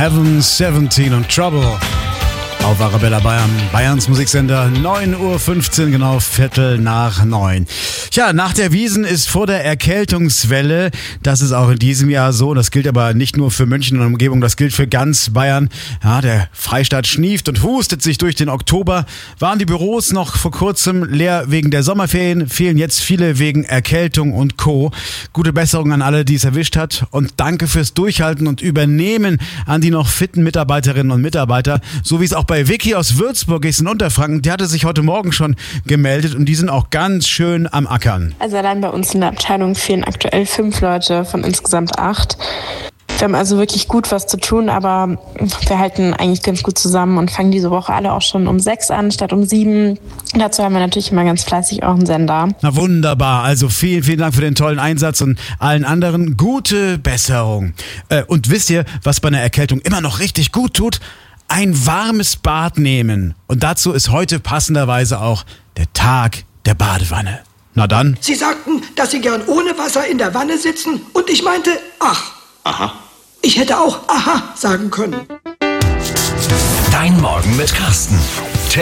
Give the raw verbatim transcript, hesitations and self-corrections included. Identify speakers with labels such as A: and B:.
A: Heaven siebzehn und Trouble auf Arabella Bayern, Bayerns Musiksender, neun Uhr fünfzehn, genau Viertel nach neun. Tja, nach der Wiesn ist vor der Erkältungswelle. Das ist auch in diesem Jahr so. Das gilt aber nicht nur für München und Umgebung, das gilt für ganz Bayern. Ja, der Freistaat schnieft und hustet sich durch den Oktober. Waren die Büros noch vor kurzem leer wegen der Sommerferien, fehlen jetzt viele wegen Erkältung und Co. Gute Besserung an alle, die es erwischt hat. Und danke fürs Durchhalten und Übernehmen an die noch fitten Mitarbeiterinnen und Mitarbeiter, so wie es auch bei Bei Vicky aus Würzburg ist in Unterfranken, die hatte sich heute Morgen schon gemeldet und die sind auch ganz schön am Ackern.
B: Also allein bei uns in der Abteilung fehlen aktuell fünf Leute von insgesamt acht. Wir haben also wirklich gut was zu tun, aber wir halten eigentlich ganz gut zusammen und fangen diese Woche alle auch schon um sechs an statt um sieben. Dazu haben wir natürlich immer ganz fleißig auch einen Sender.
A: Na wunderbar, also vielen, vielen Dank für den tollen Einsatz und allen anderen gute Besserung. Äh, und wisst ihr, was bei einer Erkältung immer noch richtig gut tut? Ein warmes Bad nehmen. Und dazu ist heute passenderweise auch der Tag der Badewanne. Na dann.
C: Sie sagten, dass Sie gern ohne Wasser in der Wanne sitzen und ich meinte, ach. Aha. Ich hätte auch aha sagen können.
D: Dein Morgen mit Carsten.